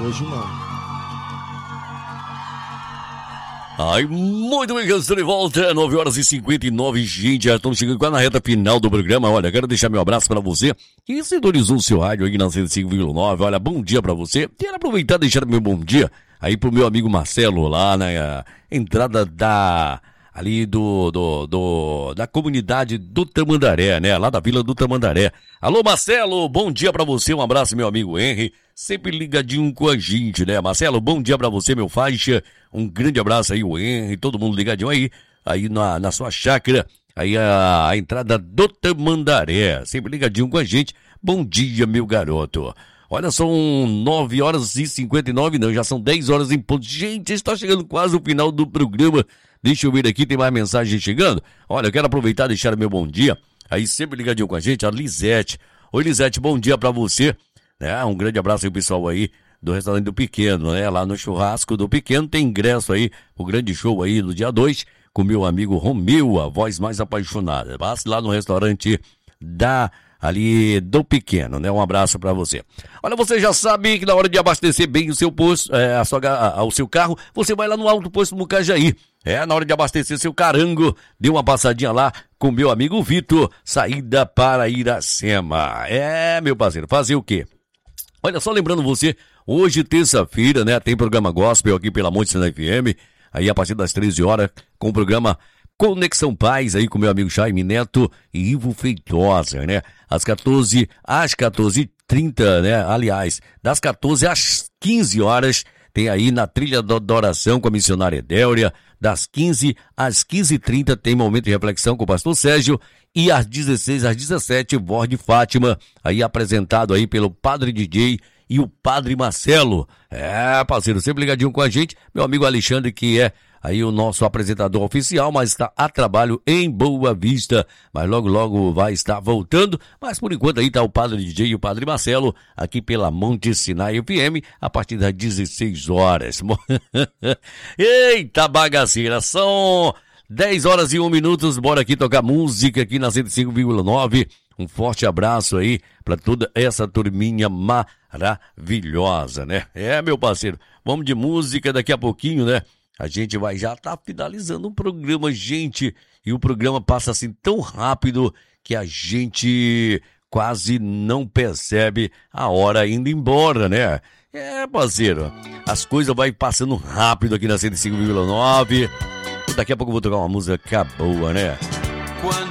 Hoje não. Ai, muito bem, estou de volta, 9h59, gente, já estamos chegando quase na reta final do programa. Olha, quero deixar meu abraço para você que sintonizou o seu rádio aí na 105,9. Olha, bom dia para você. Quero aproveitar e deixar meu bom dia aí pro meu amigo Marcelo lá na entrada ali da comunidade do Tamandaré, né? Lá da Vila do Tamandaré. Alô, Marcelo, bom dia pra você, um abraço, meu amigo Henry, sempre ligadinho com a gente, né? Marcelo, bom dia pra você, meu faixa, um grande abraço aí, o Henry, todo mundo ligadinho aí na sua chácara, aí a entrada do Tamandaré, sempre ligadinho com a gente, bom dia, meu garoto. Olha, são 9h59, não, já são 10 horas em ponto. Gente, está chegando quase o final do programa. Deixa eu ver aqui, tem mais mensagem chegando. Olha, eu quero aproveitar e deixar meu bom dia. Aí sempre ligadinho com a gente, a Lisete. Oi, Lisete, bom dia pra você. Um grande abraço aí, pessoal aí do restaurante do Pequeno, né? Lá no churrasco do Pequeno tem ingresso aí, o grande show aí no dia 2, com meu amigo Romeu, a voz mais apaixonada. Passe lá no restaurante ali do Pequeno, né? Um abraço pra você. Olha, você já sabe que na hora de abastecer bem o seu posto, o seu carro, você vai lá no Alto Posto Mucajaí. Na hora de abastecer seu carango, dê uma passadinha lá com meu amigo Vitor, saída para Iracema. Meu parceiro, fazer o quê? Olha, só lembrando você, hoje, terça-feira, né, tem programa Gospel aqui pela Monte Sena FM, aí a partir das 13 horas, com o programa Conexão Paz, aí com meu amigo Jaime Neto e Ivo Feitosa, né? Às 14h30, né? Aliás, das 14 às 15 horas, tem aí na Trilha da Adoração com a missionária Edélia. Das 15 às 15h30 tem momento de reflexão com o pastor Sérgio. E às 16 às 17, Voz de Fátima, aí apresentado aí pelo Padre DJ e o Padre Marcelo. Parceiro, sempre ligadinho com a gente. Meu amigo Alexandre, que é aí o nosso apresentador oficial, mas está a trabalho em Boa Vista, mas logo, logo vai estar voltando, mas por enquanto aí está o Padre DJ e o Padre Marcelo, aqui pela Monte Sinai FM, a partir das 16 horas. Eita bagaceira, são 10 horas e 1 minuto, bora aqui tocar música aqui na 105,9, um forte abraço aí para toda essa turminha maravilhosa, né? Meu parceiro, vamos de música daqui a pouquinho, né? A gente vai já tá finalizando o programa, gente, e o programa passa assim tão rápido que a gente quase não percebe a hora indo embora, né? Parceiro, as coisas vai passando rápido aqui na 105,9. Daqui a pouco eu vou tocar uma música boa, né? Quando